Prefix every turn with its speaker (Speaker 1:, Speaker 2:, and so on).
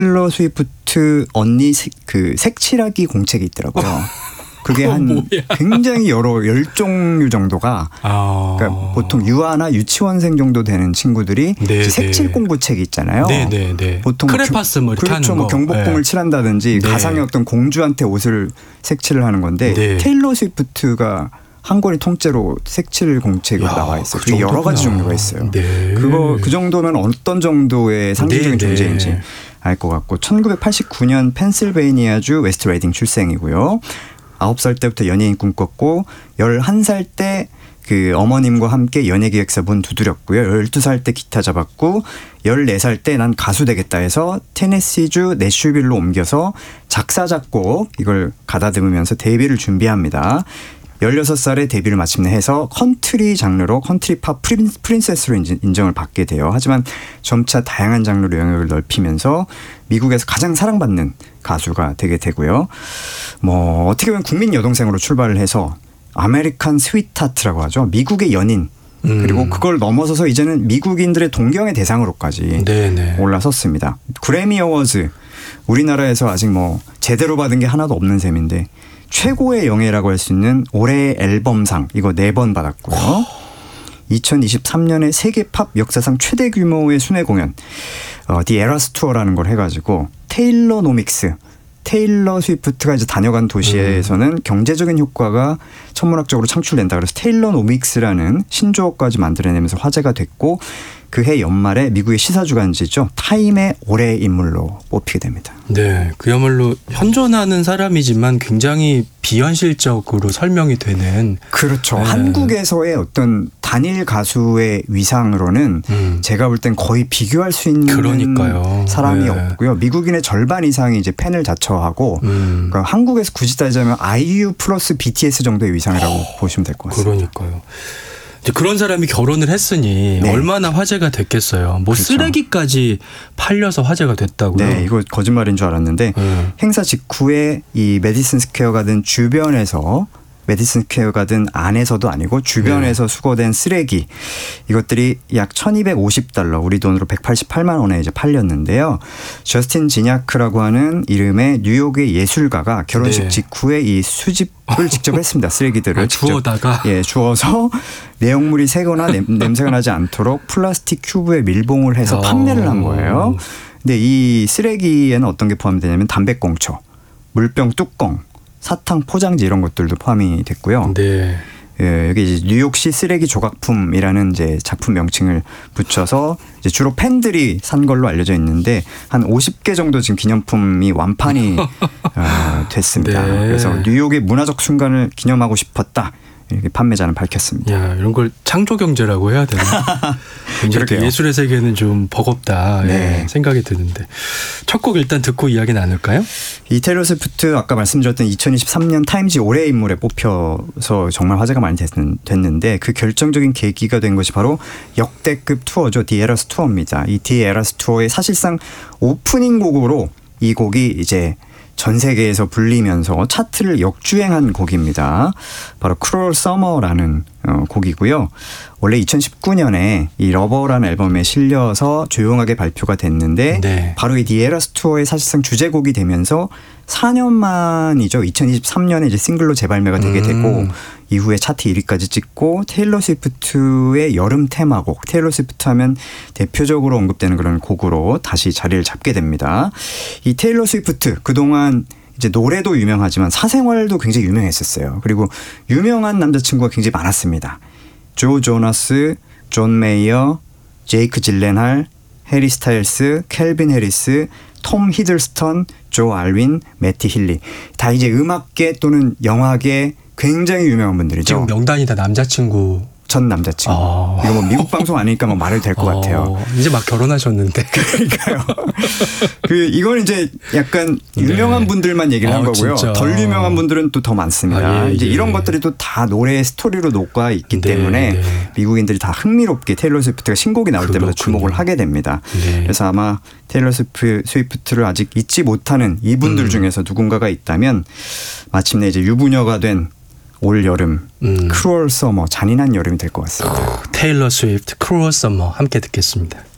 Speaker 1: 테일러 스위프트 언니 그 색칠하기 공책이 있더라고요. 그게 한 굉장히 여러 10종류 정도가 그러니까 보통 유아나 유치원생 정도 되는 친구들이 색칠 공부책이 있잖아요. 보통
Speaker 2: 크레파스 뭐 이렇게
Speaker 1: 그렇죠.
Speaker 2: 하는 거.
Speaker 1: 경복궁을 칠한다든지 가상의 어떤 공주한테 옷을 색칠을 하는 건데 테일러 스위프트가 한 권이 통째로 색칠 공책으로 나와 있어요. 그게 여러 가지 종류가 있어요. 그 정도면 어떤 정도의 상징적인 존재인지 알 것 같고 1989년 펜실베이니아주 웨스트 레딩 출생이고요. 9살 때부터 연예인 꿈꿨고 11살 때 그 어머님과 함께 연예기획사 문 두드렸고요. 12살 때 기타 잡았고 14살 때 난 가수 되겠다 해서 테네시주 내슈빌로 옮겨서 작사 작곡 이걸 가다듬으면서 데뷔를 준비합니다. 16살에 데뷔를 마침내 해서 컨트리 장르로 컨트리 팝 프린세스로 인정을 받게 돼요. 하지만 점차 다양한 장르로 영역을 넓히면서 미국에서 가장 사랑받는 가수가 되게 되고요. 뭐 어떻게 보면 국민 여동생으로 출발을 해서 아메리칸 스위트하트라고 하죠. 미국의 연인. 그리고 그걸 넘어서서 이제는 미국인들의 동경의 대상으로까지 올라섰습니다. 그래미 어워즈 우리나라에서 아직 뭐 제대로 받은 게 하나도 없는 셈인데 최고의 영예라고 할 수 있는 올해의 앨범상 이거 4번 받았고요. 2023년에 세계 팝 역사상 최대 규모의 순회 공연 The Eras Tour라는 걸 해가지고 테일러노믹스 테일러 스위프트가 이제 다녀간 도시에서는 경제적인 효과가 천문학적으로 창출된다. 그래서 테일러노믹스라는 신조어까지 만들어내면서 화제가 됐고 그해 연말에 미국의 시사주간지죠. 타임의 올해의 인물로 뽑히게 됩니다.
Speaker 2: 네, 그야말로 현존하는 사람이지만 굉장히 비현실적으로 설명이 되는.
Speaker 1: 그렇죠. 한국에서의 어떤 단일 가수의 위상으로는 제가 볼 땐 거의 비교할 수 있는 사람이 없고요. 미국인의 절반 이상이 이제 팬을 자처하고 그러니까 한국에서 굳이 따지자면 아이유 플러스 BTS 정도의 위상이라고 보시면 될 것 같습니다.
Speaker 2: 그러니까요. 그런 사람이 결혼을 했으니 얼마나 화제가 됐겠어요. 뭐 그렇죠. 쓰레기까지 팔려서 화제가 됐다고요.
Speaker 1: 네, 이거 거짓말인 줄 알았는데 행사 직후에 이 메디슨 스퀘어 가든 주변에서 메디슨 스퀘어 가든 안에서도 아니고 주변에서 수거된 쓰레기 이것들이 약 1250달러 우리 돈으로 188만 원에 이제 팔렸는데요. 저스틴 지냐크라고 하는 이름의 뉴욕의 예술가가 결혼식 직후에 이 수집을 직접 했습니다. 쓰레기들을
Speaker 2: 주워다가
Speaker 1: 주워서 내용물이 새거나 냄새가 나지 않도록 플라스틱 큐브에 밀봉을 해서 판매를 한 거예요. 근데 이 쓰레기에는 어떤 게 포함되냐면 담배꽁초, 물병 뚜껑, 사탕 포장지 이런 것들도 포함이 됐고요. 여기 이제 뉴욕시 쓰레기 조각품이라는 이제 작품 명칭을 붙여서 이제 주로 팬들이 산 걸로 알려져 있는데 한 50개 정도 지금 기념품이 완판이 됐습니다. 그래서 뉴욕의 문화적 순간을 기념하고 싶었다. 이렇게 판매자는 밝혔습니다.
Speaker 2: 야, 이런 걸 창조 경제라고 해야 되나? 굉장히 예술의 세계는 좀 버겁다 생각이 드는데 첫 곡 일단 듣고 이야기 나눌까요?
Speaker 1: 이 테일러 스위프트 아까 말씀드렸던 2023년 타임지 올해의 인물에 뽑혀서 정말 화제가 많이 됐는데 그 결정적인 계기가 된 것이 바로 역대급 투어죠. The Eras 투어입니다. 이 The Eras 투어의 사실상 오프닝 곡으로 이 곡이 이제 전 세계에서 불리면서 차트를 역주행한 곡입니다. 바로 Cruel Summer라는 곡이고요. 원래 2019년에 이 러버라는 앨범에 실려서 조용하게 발표가 됐는데 바로 이 The Eras 투어의 사실상 주제곡이 되면서 4년 만이죠. 2023년에 이제 싱글로 재발매가 되게 되고 이후에 차트 1위까지 찍고 테일러 스위프트의 여름 테마곡 테일러 스위프트 하면 대표적으로 언급되는 그런 곡으로 다시 자리를 잡게 됩니다. 이 테일러 스위프트 그동안 이제 노래도 유명하지만 사생활도 굉장히 유명했었어요. 그리고 유명한 남자친구가 굉장히 많았습니다. 조 조나스, 존 메이어, 제이크 질렌할, 해리 스타일스, 켈빈 해리스, 톰 히들스턴, 조 알윈, 매티 힐리 다 이제 음악계 또는 영화계 굉장히 유명한 분들이죠.
Speaker 2: 지금 명단이 다 남자친구.
Speaker 1: 전 남자친구. 이거 뭐 미국 방송 아니니까 뭐 말해도 될 것 같아요.
Speaker 2: 이제 막 결혼하셨는데.
Speaker 1: 그러니까요. 이건 이제 약간 유명한 분들만 얘기를 한 거고요.
Speaker 2: 진짜.
Speaker 1: 덜 유명한 분들은 또 더 많습니다. 이제 이런 것들이 또 다 노래의 스토리로 녹아 있기 때문에 미국인들이 다 흥미롭게 테일러 스위프트가 신곡이 나올 때마다 주목을 하게 됩니다. 그래서 아마 테일러 스위프트를 아직 잊지 못하는 이분들 중에서 누군가가 있다면 마침내 이제 유부녀가 된 올 여름, Cruel Summer, 잔인한 여름이 될 것 같습니다.
Speaker 2: 테일러 스위프트, Cruel Summer 함께 듣겠습니다.